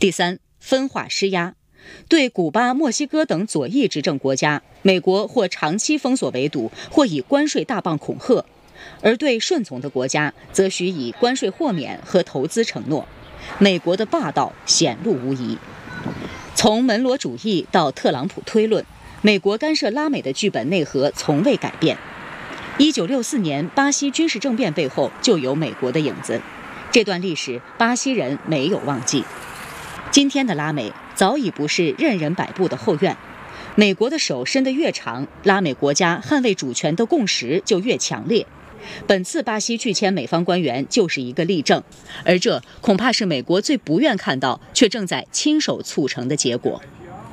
第三，分化施压。对古巴、墨西哥等左翼执政国家，美国或长期封锁围堵，或以关税大棒恐吓；而对顺从的国家，则许以关税豁免和投资承诺。美国的霸道显露无遗。从门罗主义到特朗普推论，美国干涉拉美的剧本内核从未改变。1964年巴西军事政变背后就有美国的影子，这段历史巴西人没有忘记。今天的拉美早已不是任人摆布的后院，美国的手伸得越长，拉美国家捍卫主权的共识就越强烈。本次巴西拒签美方官员就是一个例证，而这恐怕是美国最不愿看到却正在亲手促成的结果。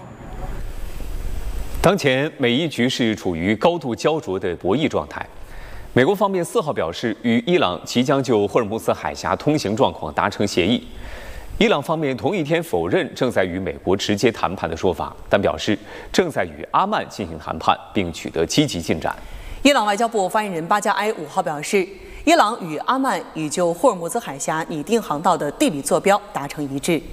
当前美伊局势处于高度焦灼的博弈状态。美国方面4号表示，与伊朗即将就霍尔木兹海峡通行状况达成协议。伊朗方面同一天否认正在与美国直接谈判的说法，但表示正在与阿曼进行谈判，并取得积极进展。 伊朗外交部发言人巴加埃5号表示，伊朗与阿曼已就霍尔木兹海峡拟定航道的地理坐标达成一致。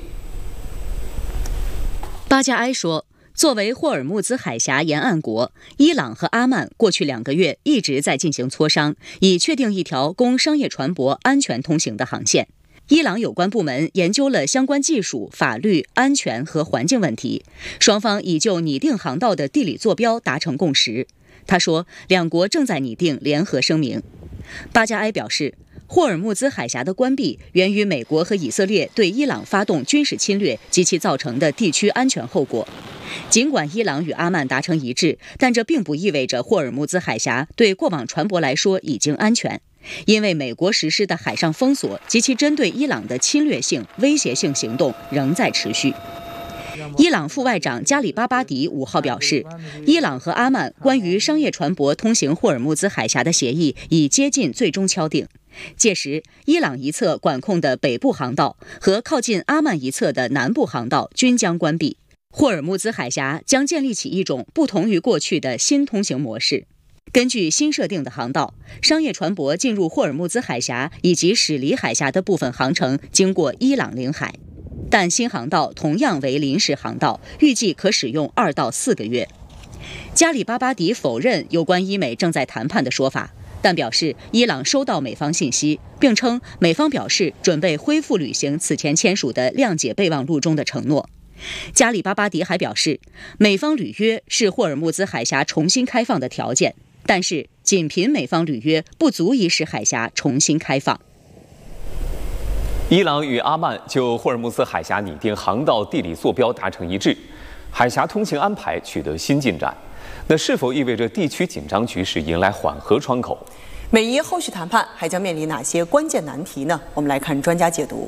巴加埃说，作为霍尔木兹海峡沿岸国，伊朗和阿曼过去2个月一直在进行磋商，以确定一条供商业船舶安全通行的航线。伊朗有关部门研究了相关技术、法律、安全和环境问题，双方已就拟定航道的地理坐标达成共识。他说，两国正在拟定联合声明。巴加埃表示，霍尔木兹海峡的关闭源于美国和以色列对伊朗发动军事侵略及其造成的地区安全后果。尽管伊朗与阿曼达成一致，但这并不意味着霍尔木兹海峡对过往船舶来说已经安全。因为美国实施的海上封锁及其针对伊朗的侵略性、威胁性行动仍在持续。伊朗副外长加里巴巴迪5号表示，伊朗和阿曼关于商业船舶通行霍尔木兹海峡的协议已接近最终敲定。届时，伊朗一侧管控的北部航道和靠近阿曼一侧的南部航道均将关闭，霍尔木兹海峡将建立起一种不同于过去的新通行模式。根据新设定的航道，商业船舶进入霍尔木兹海峡以及驶离海峡的部分航程经过伊朗领海，但新航道同样为临时航道，预计可使用2到4个月。加里巴巴迪否认有关伊美正在谈判的说法，但表示伊朗收到美方信息，并称美方表示准备恢复履行此前签署的谅解备忘录中的承诺。加里巴巴迪还表示，美方履约是霍尔木兹海峡重新开放的条件，但是仅凭美方履约不足以使海峡重新开放。 伊朗与阿曼就霍尔木兹海峡拟定航道地理坐标达成一致，海峡通行安排取得新进展。那是否意味着地区紧张局势迎来缓和窗口？ 美伊后续谈判还将面临哪些关键难题呢？我们来看专家解读。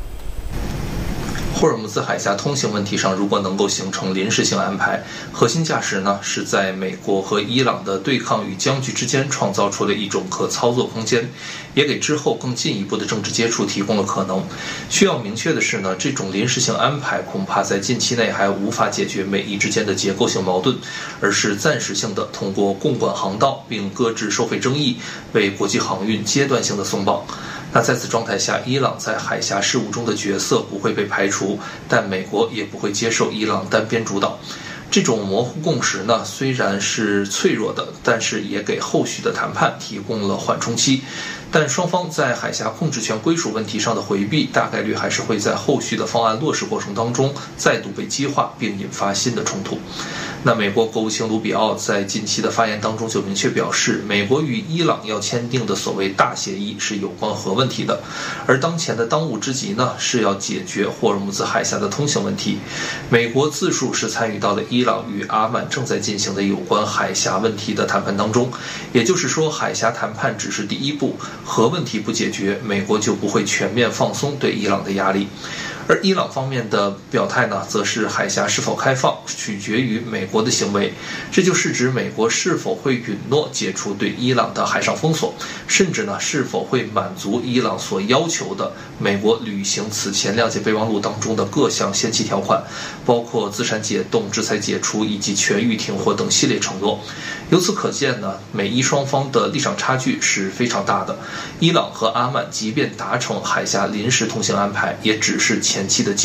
霍尔木兹海峡通行问题上，如果能够形成临时性安排，核心价值呢是在美国和伊朗的对抗与僵局之间创造出了一种可操作空间，也给之后更进一步的政治接触提供了可能。需要明确的是呢，这种临时性安排恐怕在近期内还无法解决美伊之间的结构性矛盾，而是暂时性的通过共管航道并搁置收费争议，为国际航运阶段性的松绑。那在此状态下，伊朗在海峡事务中的角色不会被排除，但美国也不会接受伊朗单边主导。这种模糊共识呢，虽然是脆弱的，但是也给后续的谈判提供了缓冲期。但双方在海峡控制权归属问题上的回避，大概率还是会在后续的方案落实过程当中再度被激化，并引发新的冲突。那美国国务卿卢比奥在近期的发言当中就明确表示，美国与伊朗要签订的所谓大协议是有关核问题的，而当前的当务之急呢，是要解决霍尔木兹海峡的通行问题。美国自述是参与到了伊朗与阿曼正在进行的有关海峡问题的谈判当中，也就是说，海峡谈判只是第一步，核问题不解决，美国就不会全面放松对伊朗的压力。而伊朗方面的表态呢，则是海峡是否开放取决于美国的行为，这就是指美国是否会允诺解除对伊朗的海上封锁，甚至呢是否会满足伊朗所要求的美国履行此前谅解备忘录当中的各项限期条款，包括资产解冻、制裁解除以及全域停火等系列承诺。由此可见呢，美伊双方的立场差距是非常大的。伊朗和阿曼即便达成海峡临时通行安排，也只是前期的